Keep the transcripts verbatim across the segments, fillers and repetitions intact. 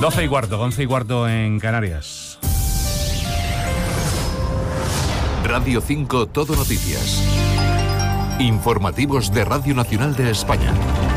doce y cuarto, once y cuarto en Canarias. Radio cinco Todo Noticias. Informativos de Radio Nacional de España.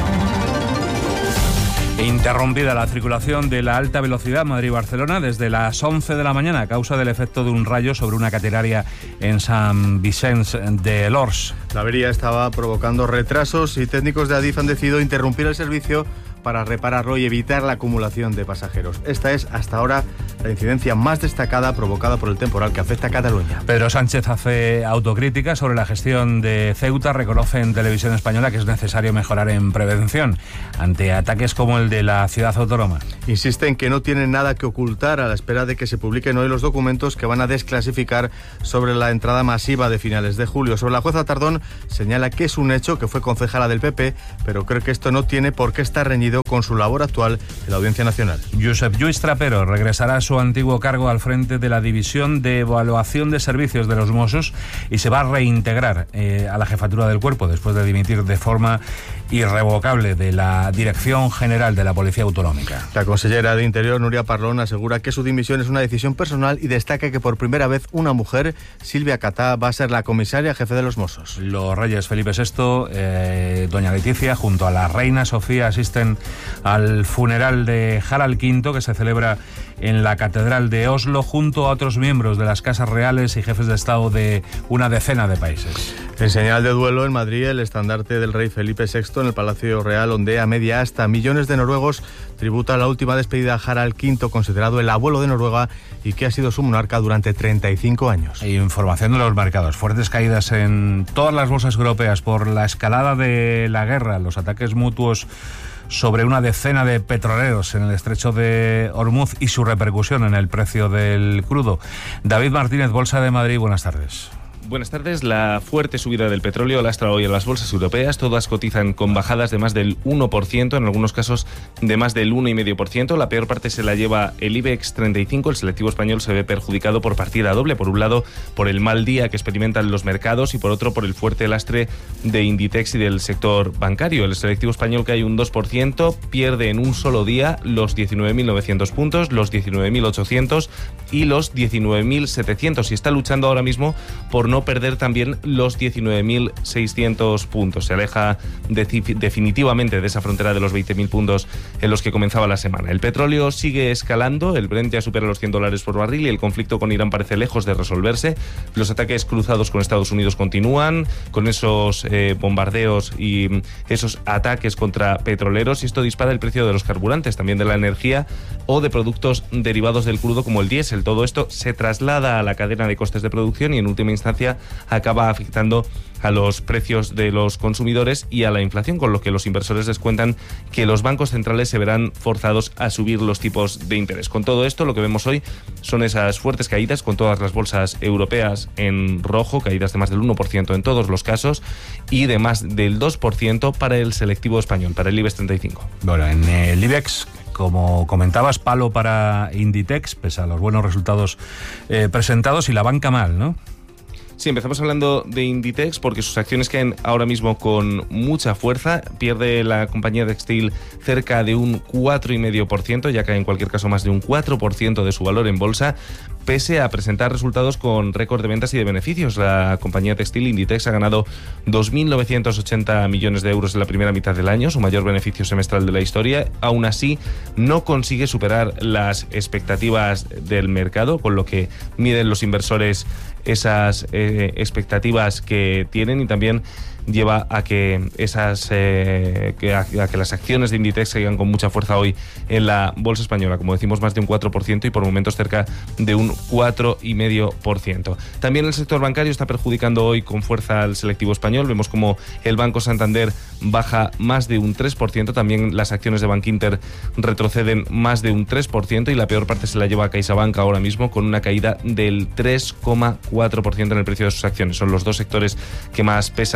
Interrumpida la circulación de la alta velocidad Madrid-Barcelona desde las once de la mañana a causa del efecto de un rayo sobre una catenaria en Sant Vicenç de Lors. La avería estaba provocando retrasos y técnicos de Adif han decidido interrumpir el servicio para repararlo y evitar la acumulación de pasajeros. Esta es, hasta ahora, la incidencia más destacada provocada por el temporal que afecta a Cataluña. Pedro Sánchez hace autocrítica sobre la gestión de Ceuta. Reconoce en Televisión Española que es necesario mejorar en prevención ante ataques como el de la ciudad autónoma. Insiste en que no tienen nada que ocultar a la espera de que se publiquen hoy los documentos que van a desclasificar sobre la entrada masiva de finales de julio. Sobre la jueza Tardón señala que es un hecho, que fue concejala del P P, pero cree que esto no tiene por qué estar reñido con su labor actual en la Audiencia Nacional. Josep Lluís Trapero regresará a su antiguo cargo al frente de la División de Evaluación de Servicios de los Mossos y se va a reintegrar eh, a la jefatura del cuerpo después de dimitir de forma irrevocable de la Dirección General de la Policía Autonómica. La consellera de Interior, Núria Parlon, asegura que su dimisión es una decisión personal y destaca que por primera vez una mujer, Silvia Catá, va a ser la comisaria jefe de los Mossos. Los reyes Felipe sexto, eh, doña Leticia, junto a la reina Sofía, asisten al funeral de Harald quinto, que se celebra en la Catedral de Oslo, junto a otros miembros de las casas reales y jefes de Estado de una decena de países. En señal de duelo, en Madrid, el estandarte del rey Felipe sexto en el Palacio Real ondea media asta. Millones de noruegos tributan la última despedida a Harald quinto, considerado el abuelo de Noruega y que ha sido su monarca durante treinta y cinco años. Información de los mercados. Fuertes caídas en todas las bolsas europeas por la escalada de la guerra, los ataques mutuos sobre una decena de petroleros en el estrecho de Hormuz y su repercusión en el precio del crudo. David Martínez, Bolsa de Madrid, buenas tardes. Buenas tardes. La fuerte subida del petróleo lastra hoy a las bolsas europeas. Todas cotizan con bajadas de más del uno por ciento, en algunos casos de más del uno coma cinco por ciento. La peor parte se la lleva el IBEX treinta y cinco. El selectivo español se ve perjudicado por partida doble. Por un lado, por el mal día que experimentan los mercados y por otro, por el fuerte lastre de Inditex y del sector bancario. El selectivo español cae un dos por ciento, pierde en un solo día los diecinueve mil novecientos puntos, los diecinueve mil ochocientos y los diecinueve mil setecientos. Y está luchando ahora mismo por no perder también los diecinueve mil seiscientos puntos. Se aleja de, definitivamente de esa frontera de los veinte mil puntos en los que comenzaba la semana. El petróleo sigue escalando, el Brent ya supera los cien dólares por barril y el conflicto con Irán parece lejos de resolverse. Los ataques cruzados con Estados Unidos continúan, con esos eh, bombardeos y esos ataques contra petroleros, y esto dispara el precio de los carburantes, también de la energía o de productos derivados del crudo como el diésel. Todo esto se traslada a la cadena de costes de producción y en última instancia acaba afectando a los precios de los consumidores y a la inflación, con lo que los inversores descuentan que los bancos centrales se verán forzados a subir los tipos de interés. Con todo esto, lo que vemos hoy son esas fuertes caídas, con todas las bolsas europeas en rojo, caídas de más del uno por ciento en todos los casos y de más del dos por ciento para el selectivo español, para el IBEX treinta y cinco. Bueno, en el IBEX, como comentabas, palo para Inditex, pese a los buenos resultados eh, presentados, y la banca mal, ¿no? Sí, empezamos hablando de Inditex porque sus acciones caen ahora mismo con mucha fuerza. Pierde la compañía textil cerca de un cuatro coma cinco por ciento, ya cae en cualquier caso más de un cuatro por ciento de su valor en bolsa, pese a presentar resultados con récord de ventas y de beneficios. La compañía textil Inditex ha ganado dos mil novecientos ochenta millones de euros en la primera mitad del año, su mayor beneficio semestral de la historia. Aún así, no consigue superar las expectativas del mercado, con lo que miden los inversores esas eh, expectativas que tienen, y también lleva a que esas eh, que, a, a que las acciones de Inditex sigan con mucha fuerza hoy en la bolsa española, como decimos, más de un cuatro por ciento y por momentos cerca de un cuatro coma cinco por ciento. También el sector bancario está perjudicando hoy con fuerza al selectivo español. Vemos como el Banco Santander baja más de un tres por ciento, también las acciones de Bankinter retroceden más de un tres por ciento y la peor parte se la lleva a CaixaBank ahora mismo, con una caída del tres coma cuatro por ciento en el precio de sus acciones. Son los dos sectores que más pesan dentro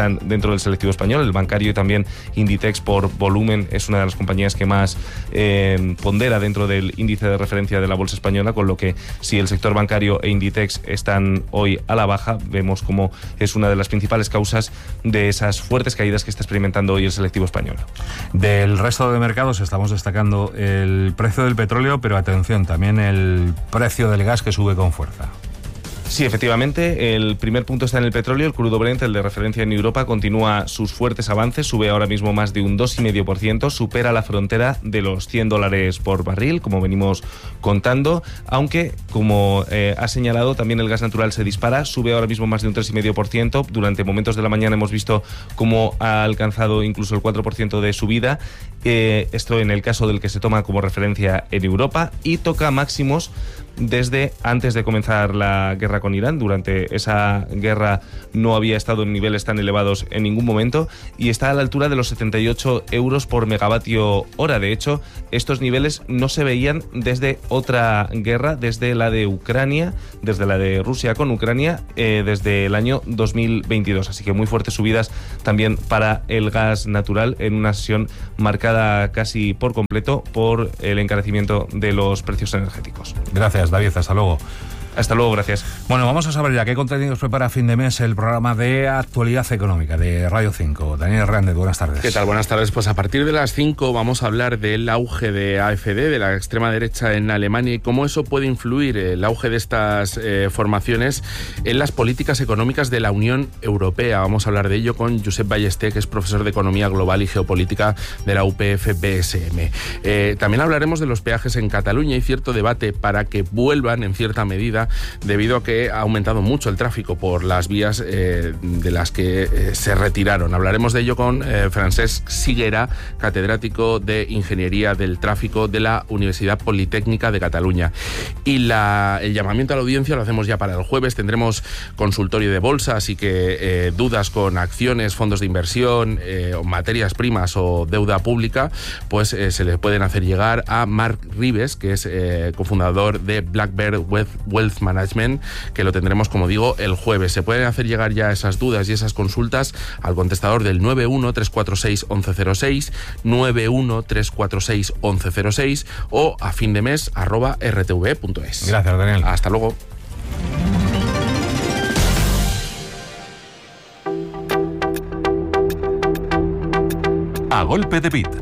dentro del selectivo español. El bancario y también Inditex, por volumen, es una de las compañías que más eh, pondera dentro del índice de referencia de la bolsa española, con lo que si el sector bancario e Inditex están hoy a la baja, vemos como es una de las principales causas de esas fuertes caídas que está experimentando hoy el selectivo español. Del resto de mercados estamos destacando el precio del petróleo, pero atención, también el precio del gas, que sube con fuerza. Sí, efectivamente, el primer punto está en el petróleo. El crudo Brent, el de referencia en Europa, continúa sus fuertes avances, sube ahora mismo más de un dos coma cinco por ciento, supera la frontera de los cien dólares por barril, como venimos contando, aunque, como eh, ha señalado, también el gas natural se dispara, sube ahora mismo más de un tres coma cinco por ciento. Durante momentos de la mañana hemos visto cómo ha alcanzado incluso el cuatro por ciento de subida, eh, esto en el caso del que se toma como referencia en Europa, y toca máximos desde antes de comenzar la guerra con Irán. Durante esa guerra no había estado en niveles tan elevados en ningún momento y está a la altura de los setenta y ocho euros por megavatio hora. De hecho, estos niveles no se veían desde otra guerra, desde la de Ucrania, desde la de Rusia con Ucrania, eh, desde el año dos mil veintidós. Así que muy fuertes subidas también para el gas natural, en una sesión marcada casi por completo por el encarecimiento de los precios energéticos. Gracias, David. Hasta luego. Hasta luego, gracias. Bueno, vamos a saber ya qué contenidos prepara a fin de mes el programa de actualidad económica de Radio cinco. Daniel Hernández, buenas tardes. ¿Qué tal? Buenas tardes. Pues a partir de las cinco vamos a hablar del auge de A F D, de la extrema derecha en Alemania, y cómo eso puede influir, el auge de estas eh, formaciones, en las políticas económicas de la Unión Europea. Vamos a hablar de ello con Josep Ballester, que es profesor de Economía Global y Geopolítica de la U P F B S M. Eh, también hablaremos de los peajes en Cataluña. Hay cierto debate para que vuelvan en cierta medida, debido a que ha aumentado mucho el tráfico por las vías eh, de las que eh, se retiraron. Hablaremos de ello con eh, Francesc Siguera, catedrático de Ingeniería del Tráfico de la Universidad Politécnica de Cataluña. Y la, el llamamiento a la audiencia lo hacemos ya para el jueves. Tendremos consultorio de bolsa, así que eh, dudas con acciones, fondos de inversión, eh, materias primas o deuda pública, pues eh, se le pueden hacer llegar a Marc Ribes, que es eh, cofundador de Black Bear Wealth Management, que lo tendremos, como digo, el jueves. Se pueden hacer llegar ya esas dudas y esas consultas al contestador del nueve uno tres cuatro seis once cero seis, nueve uno tres cuatro seis once cero seis o a fin de mes arroba r t v punto es. Gracias, Daniel. Hasta luego. A golpe de bit.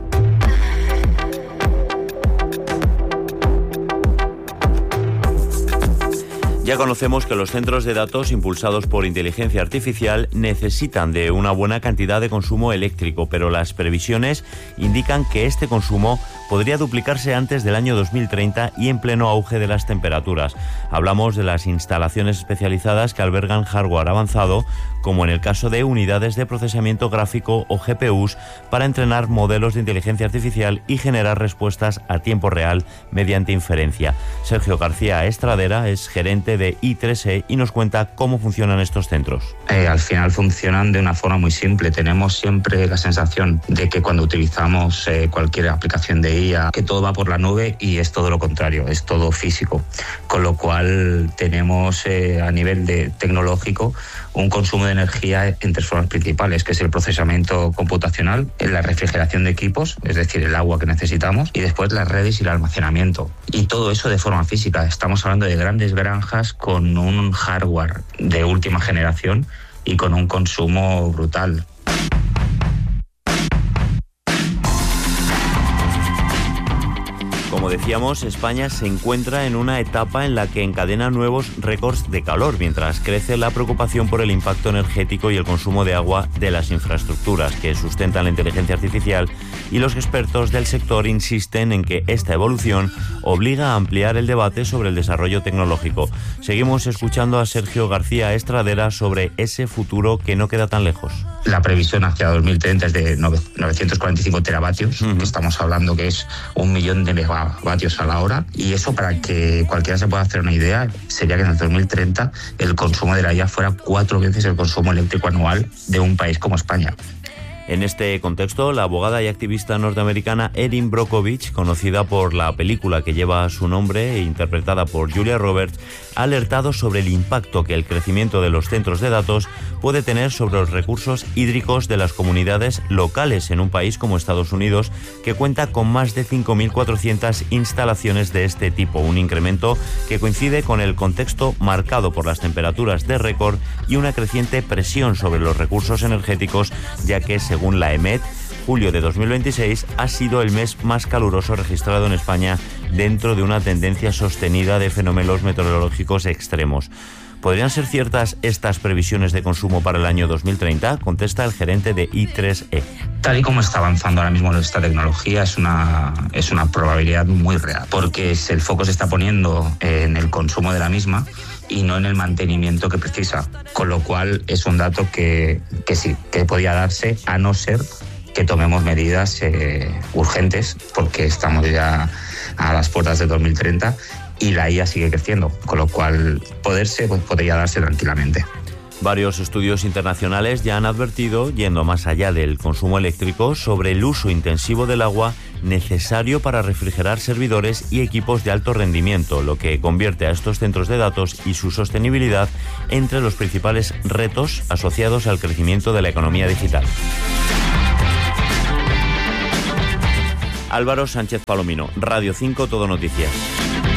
Ya conocemos que los centros de datos impulsados por inteligencia artificial necesitan de una buena cantidad de consumo eléctrico, pero las previsiones indican que este consumo podría duplicarse antes del año dos mil treinta y en pleno auge de las temperaturas. Hablamos de las instalaciones especializadas que albergan hardware avanzado, como en el caso de unidades de procesamiento gráfico o G P Us, para entrenar modelos de inteligencia artificial y generar respuestas a tiempo real mediante inferencia. Sergio García Estradera es gerente de I tres E y nos cuenta cómo funcionan estos centros. Eh, al final funcionan de una forma muy simple. Tenemos siempre la sensación de que cuando utilizamos eh, cualquier aplicación de I A, que todo va por la nube, y es todo lo contrario, es todo físico. Con lo cual tenemos eh, a nivel de tecnológico un consumo de energía en tres formas principales, que es el procesamiento computacional, la refrigeración de equipos, es decir, el agua que necesitamos, y después las redes y el almacenamiento. Y todo eso de forma física. Estamos hablando de grandes granjas con un hardware de última generación y con un consumo brutal. Como decíamos, España se encuentra en una etapa en la que encadena nuevos récords de calor, mientras crece la preocupación por el impacto energético y el consumo de agua de las infraestructuras que sustentan la inteligencia artificial, y los expertos del sector insisten en que esta evolución obliga a ampliar el debate sobre el desarrollo tecnológico. Seguimos escuchando a Sergio García Estradera sobre ese futuro que no queda tan lejos. La previsión hacia dos mil treinta es de novecientos cuarenta y cinco teravatios, uh-huh. Estamos hablando que es un millón de megavatios a la hora, y eso, para que cualquiera se pueda hacer una idea, sería que en el dos mil treinta el consumo de la I A fuera cuatro veces el consumo eléctrico anual de un país como España. En este contexto, la abogada y activista norteamericana Erin Brockovich, conocida por la película que lleva su nombre e interpretada por Julia Roberts, ha alertado sobre el impacto que el crecimiento de los centros de datos puede tener sobre los recursos hídricos de las comunidades locales en un país como Estados Unidos, que cuenta con más de cinco mil cuatrocientas instalaciones de este tipo, un incremento que coincide con el contexto marcado por las temperaturas de récord y una creciente presión sobre los recursos energéticos, ya que, según la E M E T, julio de dos mil veintiséis ha sido el mes más caluroso registrado en España dentro de una tendencia sostenida de fenómenos meteorológicos extremos. ¿Podrían ser ciertas estas previsiones de consumo para el año dos mil treinta? Contesta el gerente de I tres E. Tal y como está avanzando ahora mismo esta tecnología, es una, es una probabilidad muy real, porque el foco se está poniendo en el consumo de la misma y no en el mantenimiento que precisa, con lo cual es un dato que, que sí, que podía darse, a no ser que tomemos medidas eh, urgentes, porque estamos ya a las puertas de dos mil treinta y la I A sigue creciendo, con lo cual poderse pues, podría darse tranquilamente. Varios estudios internacionales ya han advertido, yendo más allá del consumo eléctrico, sobre el uso intensivo del agua necesario para refrigerar servidores y equipos de alto rendimiento, lo que convierte a estos centros de datos y su sostenibilidad entre los principales retos asociados al crecimiento de la economía digital. Álvaro Sánchez Palomino, Radio cinco, Todo Noticias.